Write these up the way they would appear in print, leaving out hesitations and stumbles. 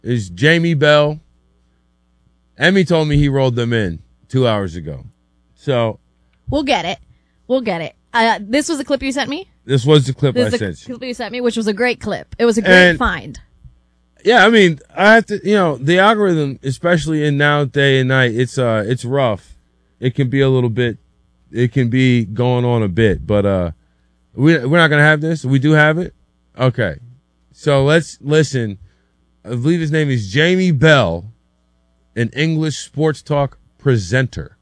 is Jamie Bell. Emmy told me he rolled them in 2 hours ago. So we'll get it. This was a clip you sent me? This was the clip I sent you. This is the clip you sent me, which was a great clip. It was a great find. Yeah, I mean, I have to, the algorithm, especially in now day and night, it's rough. It can be it can be going on a bit, but we're not going to have this. We do have it. Okay. So let's listen. I believe his name is Jamie Bell, an English sports talk presenter.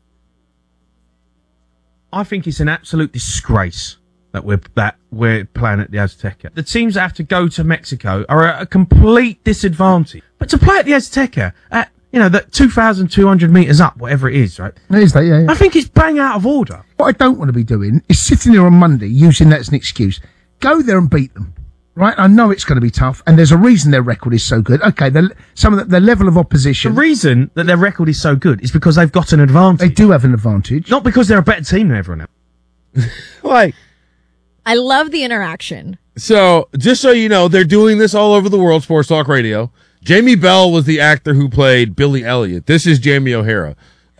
I think it's an absolute disgrace that we're playing at the Azteca. The teams that have to go to Mexico are at a complete disadvantage. But to play at the Azteca at, that 2,200 meters up, whatever it is, right? It is that, yeah. I think it's bang out of order. What I don't want to be doing is sitting there on Monday using that as an excuse. Go there and beat them, right? I know it's going to be tough, and there's a reason their record is so good. Okay, some of the level of opposition. The reason that their record is so good is because they've got an advantage. They do have an advantage. Not because they're a better team than everyone else. I love the interaction. So, just so you know, they're doing this all over the world, Sports Talk Radio. Jamie Bell was the actor who played Billy Elliot. This is Jamie O'Hara.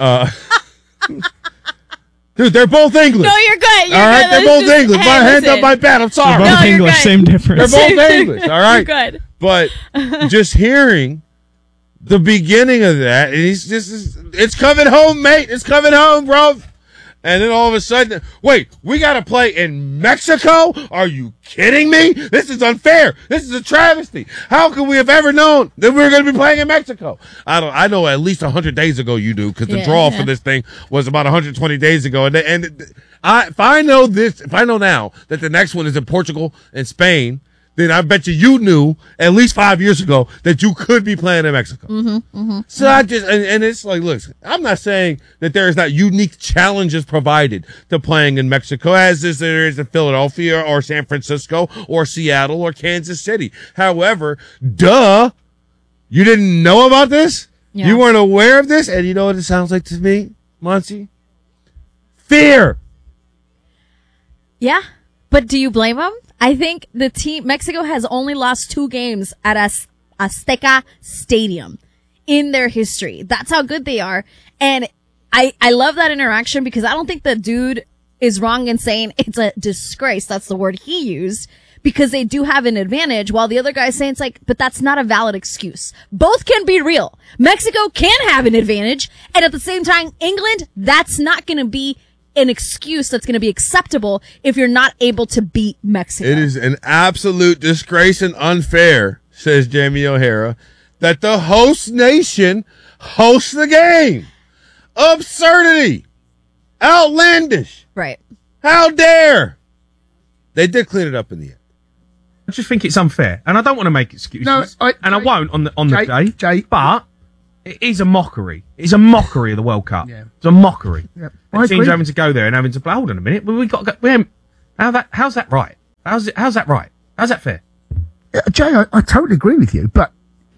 Dude, they're both English. No, you're good. All right, they're both English. My hands up, my bad. I'm sorry. They're both English, good. same difference. They're both English. All right. You're good. But just hearing the beginning of that, and it's coming home, mate. It's coming home, bro. And then all of a sudden, wait, we got to play in Mexico? Are you kidding me? This is unfair. This is a travesty. How could we have ever known that we were going to be playing in Mexico? I know at least 100 days ago you do, because the draw for this thing was about 120 days ago. And if I know now that the next one is in Portugal and Spain, then I bet you knew at least 5 years ago that you could be playing in Mexico. So I just, and it's like, look, I'm not saying that there is not unique challenges provided to playing in Mexico as there is in Philadelphia or San Francisco or Seattle or Kansas City. However, you didn't know about this? Yeah. You weren't aware of this? And you know what it sounds like to me, Monty? Fear. Yeah, but do you blame them? I think Mexico has only lost 2 games at Azteca Stadium in their history. That's how good they are. And I love that interaction, because I don't think the dude is wrong in saying it's a disgrace. That's the word he used, because they do have an advantage, while the other guy's saying it's like, but that's not a valid excuse. Both can be real. Mexico can have an advantage, and at the same time, England, that's not going to be an excuse that's going to be acceptable if you're not able to beat Mexico. It is an absolute disgrace and unfair, says Jamie O'Hara, that the host nation hosts the game. Absurdity. Outlandish. Right. How dare. They did clean it up in the end. I just think it's unfair, and I don't want to make excuses. No, I won't on the day. Jay, but it is a mockery. It's a mockery of the World Cup. Yeah. It's a mockery. Yep. Teams having to go there and having to play. Hold on a minute. We got to go. How's that right? How's that right? How's that fair? Jay, I totally agree with you, but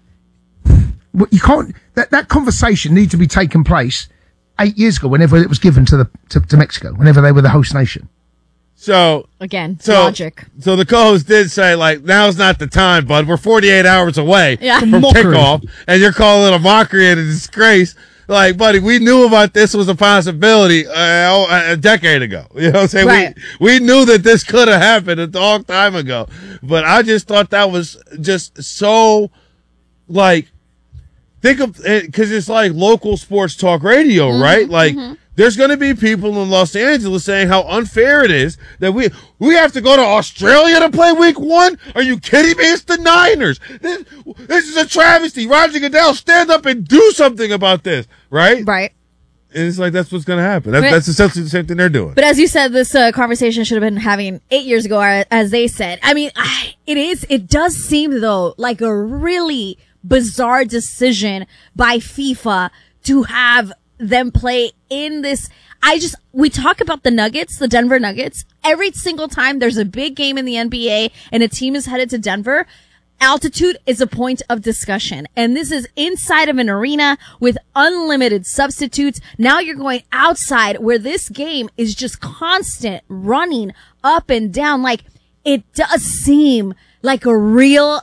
you can't. That conversation needs to be taking place 8 years ago, whenever it was given to Mexico, whenever they were the host nation. So again, logic. So the co-host did say, like, now's not the time, bud. We're 48 hours away from kickoff, and you're calling it a mockery and a disgrace. Like, buddy, we knew about this was a possibility a decade ago. You know what I'm saying? Right. We knew that this could have happened a long time ago. But I just thought that was just so, like, think of it, because it's like local sports talk radio, right? Like, there's going to be people in Los Angeles saying how unfair it is that we have to go to Australia to play week 1. Are you kidding me? It's the Niners. This is a travesty. Roger Goodell, stand up and do something about this, right? Right. And it's like, that's what's going to happen. That's essentially the same thing they're doing. But as you said, this conversation should have been having 8 years ago, as they said. I mean, it does seem, though, like a really bizarre decision by FIFA to have them play in this. We talk about the Nuggets, the Denver Nuggets. Every single time there's a big game in the NBA and a team is headed to Denver, altitude is a point of discussion. And this is inside of an arena with unlimited substitutes. Now you're going outside where this game is just constant running up and down. Like, it does seem like a real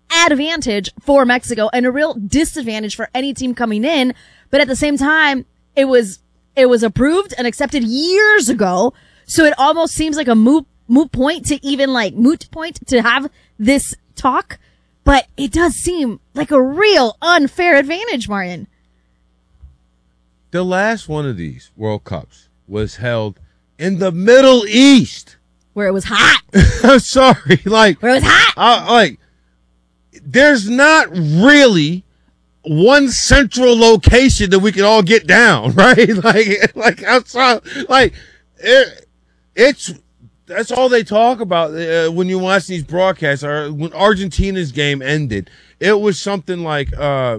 advantage for Mexico and a real disadvantage for any team coming in. But at the same time, it was approved and accepted years ago. So it almost seems like a moot point to have this talk. But it does seem like a real unfair advantage, Martin. The last one of these World Cups was held in the Middle East. Where it was hot. I'm sorry. Where it was hot. There's not really one central location that we can all get down, right? Outside, that's all they talk about when you watch these broadcasts. Or when Argentina's game ended, it was something like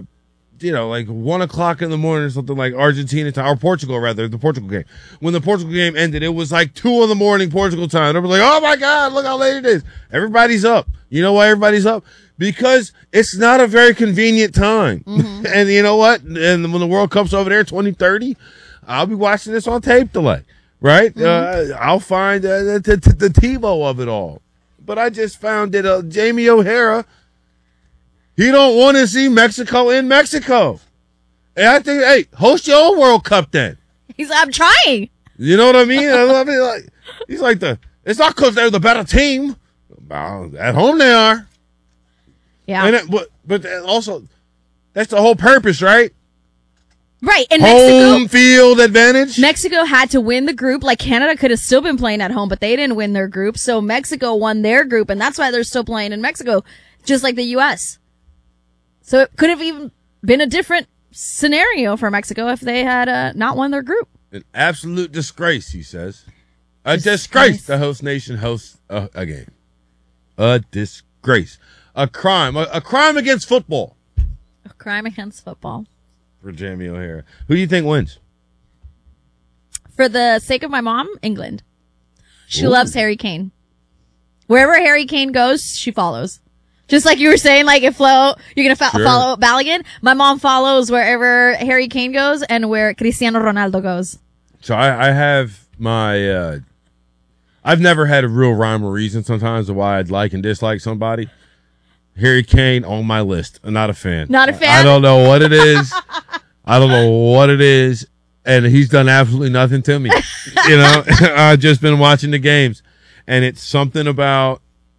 1 o'clock in the morning or something, like Argentina time, or Portugal rather, the Portugal game. When the Portugal game ended, it was like 2 a.m. Portugal time. They were like, "Oh my God, look how late it is!" Everybody's up. You know why everybody's up? Because it's not a very convenient time. Mm-hmm. And you know what? And when the World Cup's over there, 2030, I'll be watching this on tape delay. Right? Mm-hmm. I'll find the TiVo of it all. But I just found that Jamie O'Hara, he don't want to see Mexico in Mexico. And I think, hey, host your own World Cup then. I'm trying. You know what I mean? He's like it's not because they're the better team. At home they are. Yeah. But also, that's the whole purpose, right? Right, and home field advantage. Mexico had to win the group. Like Canada could have still been playing at home, but they didn't win their group. So Mexico won their group, and that's why they're still playing in Mexico, just like the U.S. So it could have even been a different scenario for Mexico if they had not won their group. An absolute disgrace, he says. A disgrace. The host nation hosts a game. A disgrace. A crime. A crime against football. A crime against football. For Jamie O'Hara. Who do you think wins? For the sake of my mom, England. She loves Harry Kane. Wherever Harry Kane goes, she follows. Just like you were saying, like if Flo, you're going to follow Balogun. My mom follows wherever Harry Kane goes and where Cristiano Ronaldo goes. So I have my, I've never had a real rhyme or reason sometimes of why I'd like and dislike somebody. Harry Kane on my list. I'm not a fan. Not a fan? I don't know what it is. And he's done absolutely nothing to me. I've just been watching the games. And it's something about,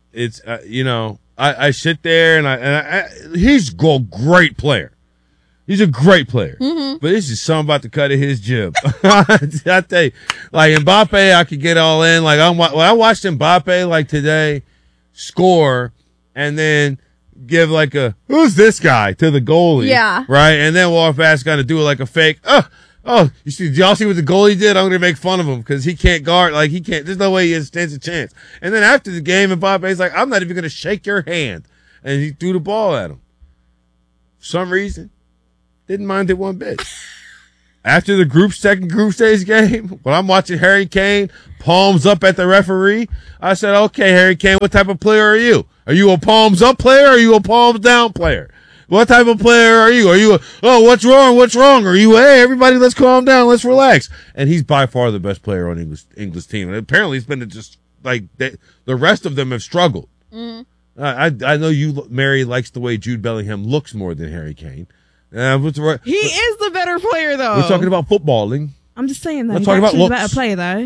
I sit there and he's a great player. He's a great player. Mm-hmm. But this is something about the cut of his jib. I tell you, like Mbappe, I could get all in. Like when I watched Mbappe like today score and then give like who's this guy to the goalie? Yeah. Right? And then walk past, kind of do it like a fake. Did y'all see what the goalie did? I'm going to make fun of him because he can't guard. Like, he can't. There's no way he stands a chance. And then after the game, Mbappe's like, I'm not even going to shake your hand. And he threw the ball at him. For some reason, didn't mind it one bit. After the second group stage game, when I'm watching Harry Kane, palms up at the referee, I said, okay, Harry Kane, what type of player are you? Are you a palms up player or are you a palms down player? What type of player are you? Are you what's wrong? What's wrong? Are you, hey, everybody, let's calm down. Let's relax. And he's by far the best player on English team. And apparently it's been just like the rest of them have struggled. Mm. I know Mary likes the way Jude Bellingham looks more than Harry Kane. He is the better player, though. We're talking about footballing. I'm just saying that. Let's He's talk about actually a looks. better player, though.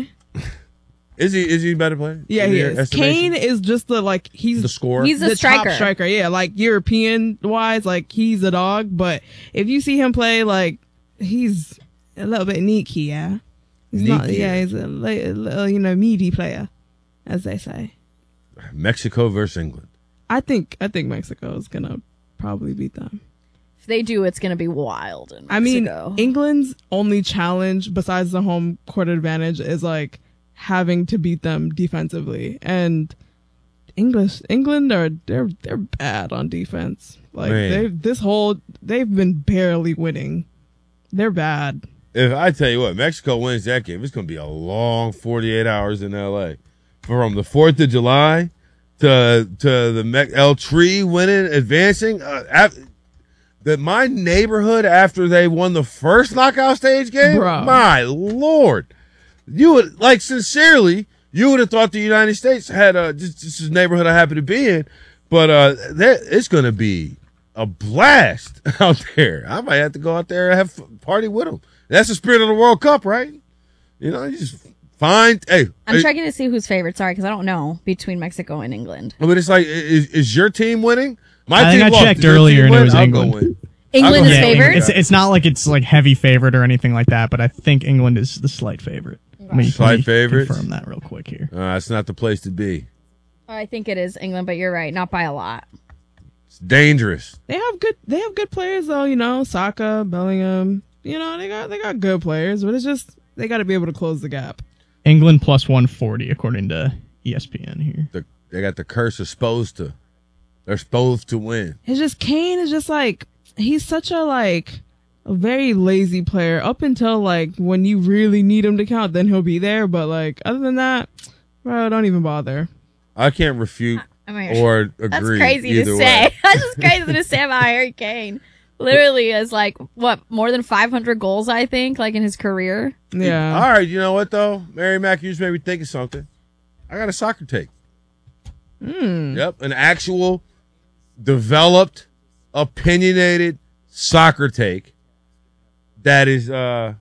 Is he a better player? Yeah, he is. Kane is just he's the scorer. He's the striker. Top striker. Yeah, like European wise, like he's a dog. But if you see him play, like he's a little bit neaky. Yeah, he's Neaky. not. Yeah, he's a little, meaty player, as they say. Mexico versus England. I think Mexico is gonna probably beat them. If they do, it's gonna be wild in Mexico. I mean, England's only challenge besides the home court advantage is like having to beat them defensively, and England they're bad on defense. Like they've been barely winning. They're bad. If I tell you what, Mexico wins that game, it's going to be a long 48 hours in LA. From the 4th of July to the El Tri winning, advancing. My neighborhood after they won the first knockout stage game, Bro. My Lord. You would, like, sincerely, you would have thought the United States had this is the neighborhood I happen to be in, But it's going to be a blast out there. I might have to go out there and have party with them. That's the spirit of the World Cup, right? You know, you just find. Hey, I'm checking to see who's favorite. Sorry, because I don't know between Mexico and England. But it's like, is your team winning? I think I checked earlier and it was England. England is favored? It's not like it's like heavy favorite or anything like that, but I think England is the slight favorite. Slight favorite? Confirm that real quick here. It's not the place to be. I think it is England, but you're right, not by a lot. It's dangerous. They have good players though, you know, Saka, Bellingham. You know, they got good players, but it's just they got to be able to close the gap. England plus 140 according to ESPN here. They got the curse of they're supposed to win. It's just Kane is just like he's such a very lazy player up until like when you really need him to count, then he'll be there. But like other than that, bro, don't even bother. I can't refute or agree. That's crazy to either say. way. That's just crazy to say about Harry Kane. Literally is like more than 500 goals, I think, like in his career. Yeah. All right, you know what though, Mary Mac, you just made me think of something. I got a soccer take. Yep, an actual developed, opinionated soccer take that is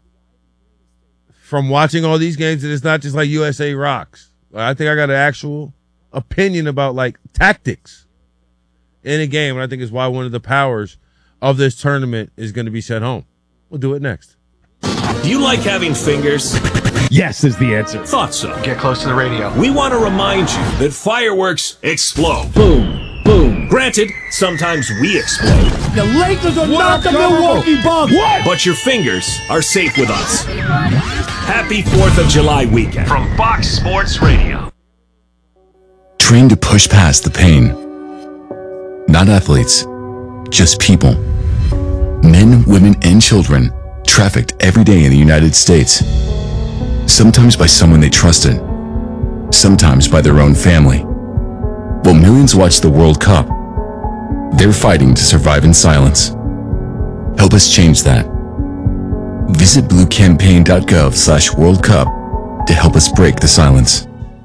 from watching all these games, and it's not just like USA rocks. I think I got an actual opinion about like tactics in a game, and I think is why one of the powers of this tournament is going to be sent home. We'll do it next. Do you like having fingers? Yes is the answer. Thought so. Get close to the radio. We want to remind you that fireworks explode. Boom, boom. Granted, sometimes we explode. The Lakers are not the Milwaukee Bucks. What? But your fingers are safe with us. Happy 4th of July weekend. From Fox Sports Radio. Trained to push past the pain. Not athletes, just people. Men, women, and children trafficked every day in the United States. Sometimes by someone they trusted, sometimes by their own family. While millions watch the World Cup, they're fighting to survive in silence. Help us change that. Visit bluecampaign.gov/World Cup to help us break the silence.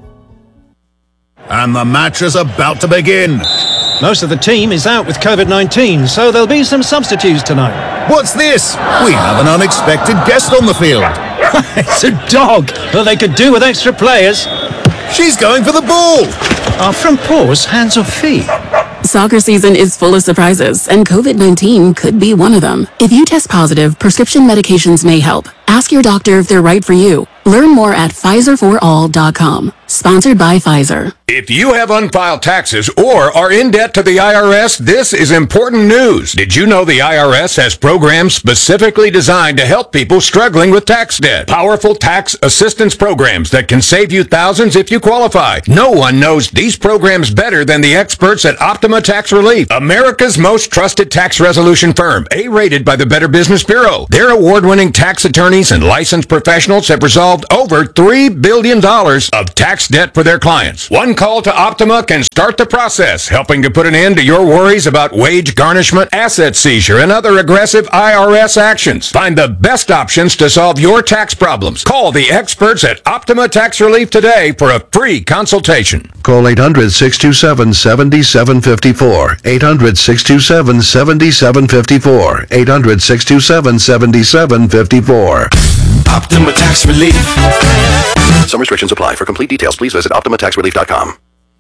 And the match is about to begin. Most of the team is out with COVID-19, so there'll be some substitutes tonight. What's this? We have an unexpected guest on the field. It's a dog. Well, they could do with extra players. She's going for the ball. Are front paws hands or feet? Soccer season is full of surprises, and COVID-19 could be one of them. If you test positive, prescription medications may help. Ask your doctor if they're right for you. Learn more at PfizerForAll.com. Sponsored by Pfizer. If you have unfiled taxes or are in debt to the IRS, this is important news. Did you know the IRS has programs specifically designed to help people struggling with tax debt? Powerful tax assistance programs that can save you thousands if you qualify. No one knows these programs better than the experts at Optima Tax Relief, America's most trusted tax resolution firm, A-rated by the Better Business Bureau. Their award-winning tax attorneys and licensed professionals have resolved over $3 billion of tax debt for their clients. One call to Optima can start the process, helping to put an end to your worries about wage garnishment, asset seizure, and other aggressive IRS actions. Find the best options to solve your tax problems. Call the experts at Optima Tax Relief today for a free consultation. Call 800-627-7754. 800-627-7754. 800-627-7754. Optima Tax Relief. Some restrictions apply. For complete details, please visit OptimaTaxRelief.com.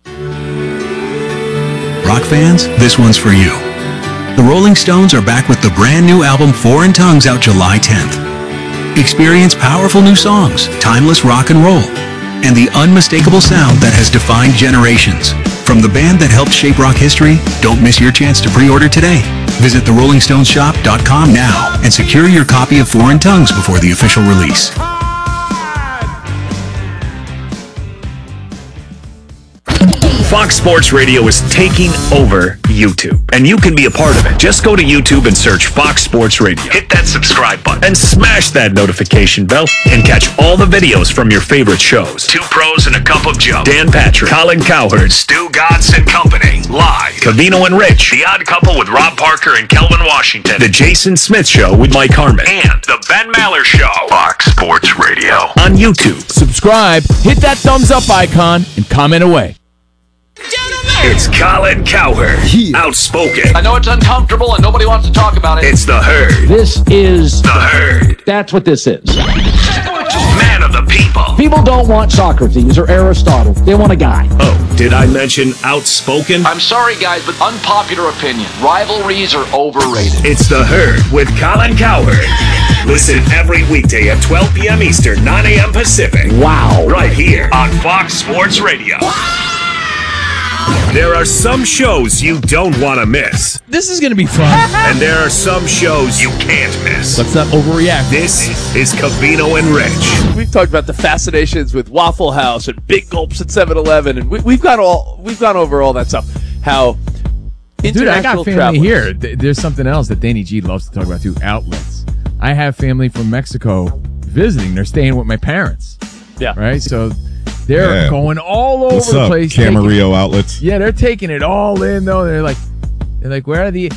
Rock fans, this one's for you. The Rolling Stones are back with the brand new album Foreign Tongues out July 10th. Experience powerful new songs, timeless rock and roll, and the unmistakable sound that has defined generations. From the band that helped shape rock history, don't miss your chance to pre-order today. Visit TheRollingStonesShop.com now and secure your copy of Foreign Tongues before the official release. Fox Sports Radio is taking over YouTube, and you can be a part of it. Just go to YouTube and search Fox Sports Radio. Hit that subscribe button and smash that notification bell and catch all the videos from your favorite shows. Two Pros and a Cup of Joe. Dan Patrick, Colin Cowherd, Stu Gatz and Company. Live. Cavino and Rich. The Odd Couple with Rob Parker and Kelvin Washington. The Jason Smith Show with Mike Harmon. And The Ben Maller Show. Fox Sports Radio. On YouTube. Subscribe, hit that thumbs up icon, and comment away. Gentlemen, It's Colin Cowherd. Outspoken. I know it's uncomfortable and nobody wants to talk about it. It's the Herd. This is The Herd. That's what this is. Man of the people. People don't want Socrates or Aristotle. They want a guy. Oh, did I mention outspoken? I'm sorry, guys, but unpopular opinion. Rivalries are overrated. It's the Herd with Colin Cowherd. Listen every weekday at 12 p.m. Eastern, 9 a.m. Pacific. Wow. Right here on Fox Sports Radio. There are some shows you don't want to miss. This is going to be fun. And there are some shows you can't miss. Let's not overreact. This is Covino and Rich. We've talked about the fascinations with Waffle House and Big Gulps at 7-Eleven, and we've gone over all that stuff. How Dude, I got family travelers. here. There's something else that Danny G loves to talk about too. Outlets. I have family from Mexico visiting. They're staying with my parents. Yeah. Right. So they're going all over What's the up, place. Camarillo outlets? Yeah, they're taking it all in though. They're like, where are the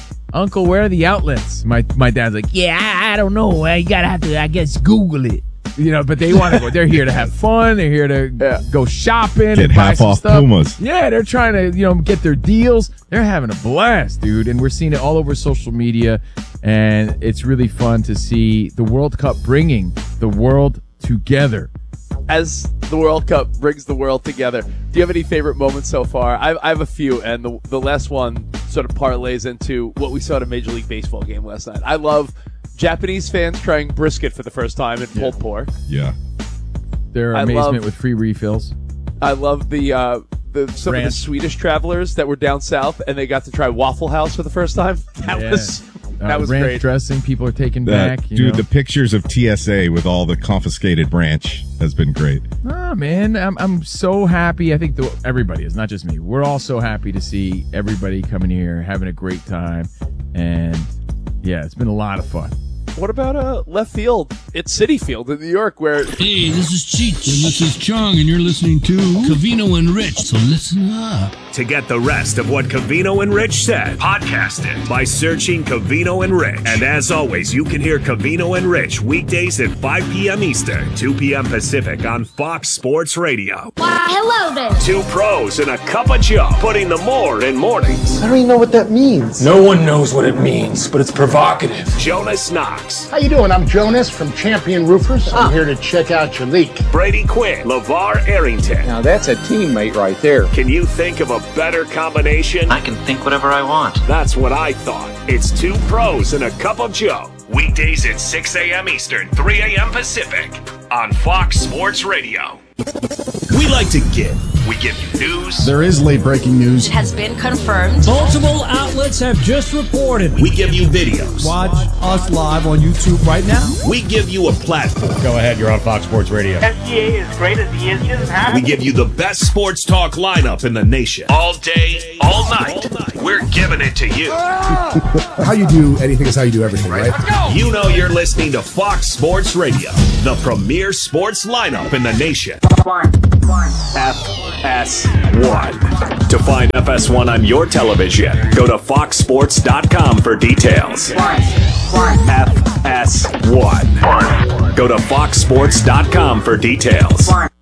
outlets? My dad's like, yeah, I don't know. I gotta have to, I guess, Google it. You know, but they want to go. They're here to have fun. They're here to go shopping and buy half some off stuff. Pumas. Yeah, they're trying to, get their deals. They're having a blast, dude. And we're seeing it all over social media. And it's really fun to see the World Cup bringing the world together. As the World Cup brings the world together, do you have any favorite moments so far? I have a few, and the last one sort of parlays into what we saw at a Major League Baseball game last night. I love Japanese fans trying brisket for the first time in pulled pork. Yeah. Their amazement with free refills. I love some of the Swedish travelers that were down south and they got to try Waffle House for the first time. That was ranch great. dressing people are taking back. Dude, the pictures of TSA with all the confiscated ranch has been great. Oh, man, I'm so happy. I think everybody is, not just me. We're all so happy to see everybody coming here, having a great time. And, yeah, it's been a lot of fun. What about left field? It's Citi Field in New York where... Hey, this is Cheech. And this is Chung, and you're listening to Covino and Rich, so listen up. To get the rest of what Covino and Rich said, podcast it by searching Covino and Rich. And as always, you can hear Covino and Rich weekdays at 5 p.m. Eastern, 2 p.m. Pacific on Fox Sports Radio. Why, hello there. Two pros and a cup of Joe, putting the more in mornings. I don't even know what that means. No one knows what it means, but it's provocative. Jonas Knox. How you doing? I'm Jonas from Champion Roofers. I'm here to check out your leak. Brady Quinn. LeVar Arrington. Now that's a teammate right there. Can you think of a better combination? I can think whatever I want. That's what I thought. It's two pros and a cup of Joe. Weekdays at 6 a.m. Eastern, 3 a.m. Pacific on Fox Sports Radio. We like to give. We give you news. There is late breaking news. It has been confirmed. Multiple outlets have just reported. We give you videos. Watch us live on YouTube right now. We give you a platform. Go ahead, you're on Fox Sports Radio. SGA is great as he is. He doesn't have We give you the best sports talk lineup in the nation. All day, all night. We're giving it to you. How you do anything is how you do everything, right? You know you're listening to Fox Sports Radio, the premier sports lineup in the nation. FS1. To find FS1 on your television, go to foxsports.com for details. FS1. Go to foxsports.com for details.